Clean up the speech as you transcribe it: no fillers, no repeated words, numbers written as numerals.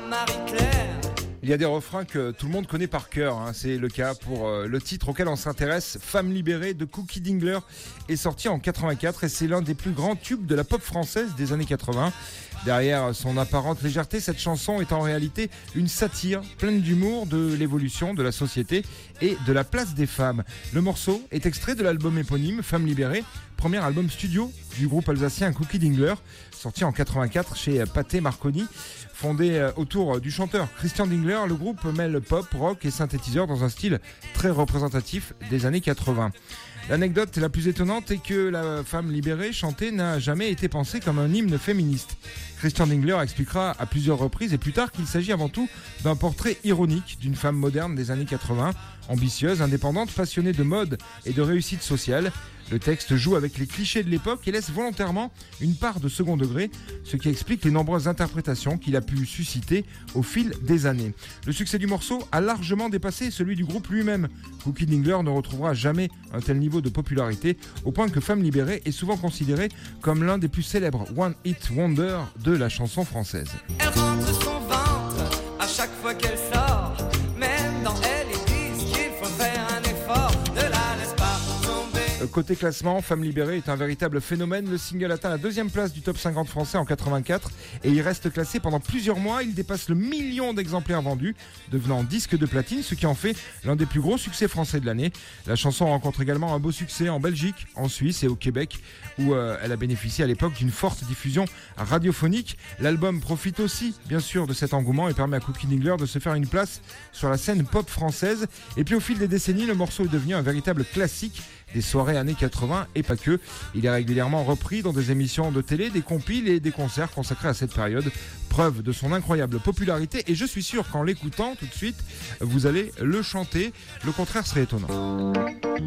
Marie-Claire. Il y a des refrains que tout le monde connaît par cœur, hein. C'est le cas pour le titre auquel on s'intéresse, Femme libérée de Cookie Dingler, est sorti en 84 et c'est l'un des plus grands tubes de la pop française des années 80. Derrière son apparente légèreté, cette chanson est en réalité une satire pleine d'humour de l'évolution de la société et de la place des femmes. Le morceau est extrait de l'album éponyme Femme libérée, premier album studio du groupe alsacien Cookie Dingler, sorti en 84 chez Pathé Marconi. Fondé autour du chanteur Christian Dingler, le groupe mêle pop, rock et synthétiseur dans un style très représentatif des années 80. L'anecdote la plus étonnante est que la femme libérée chantée n'a jamais été pensée comme un hymne féministe. Christian Dingler expliquera à plusieurs reprises et plus tard qu'il s'agit avant tout d'un portrait ironique d'une femme moderne des années 80, ambitieuse, indépendante, passionnée de mode et de réussite sociale. Le texte joue avec les clichés de l'époque et laisse volontairement une part de second degré, ce qui explique les nombreuses interprétations qu'il a pu susciter au fil des années. Le succès du morceau a largement dépassé celui du groupe lui-même. Cookie Dingler ne retrouvera jamais un tel niveau de popularité, au point que Femme libérée est souvent considérée comme l'un des plus célèbres One Hit Wonder de la chanson française. Elle rentre son ventre à chaque fois qu'elle sort. Même dans elle, ils disent qu'il faut faire un effort. Ne la laisse pas tomber. Côté classement, Femme libérée est un véritable phénomène. Le single atteint la 2e place du top 50 français en 84 et il reste classé pendant plusieurs mois. Il dépasse le 1 million d'exemplaires vendus, devenant disque de platine, ce qui en fait l'un des plus gros succès français de l'année. La chanson rencontre également un beau succès en Belgique, en Suisse et au Québec, où elle a bénéficié à l'époque d'une forte diffusion radiophonique. L'album profite aussi, bien sûr, de cet engouement et permet à Cookie Dingler de se faire une place sur la scène pop française. Et puis au fil des décennies, le morceau est devenu un véritable classique des soirées années 80 et pas que. Il est régulièrement repris dans des émissions de télé, des compiles et des concerts consacrés à cette période. Preuve de son incroyable popularité et je suis sûr qu'en l'écoutant tout de suite, vous allez le chanter. Le contraire serait étonnant.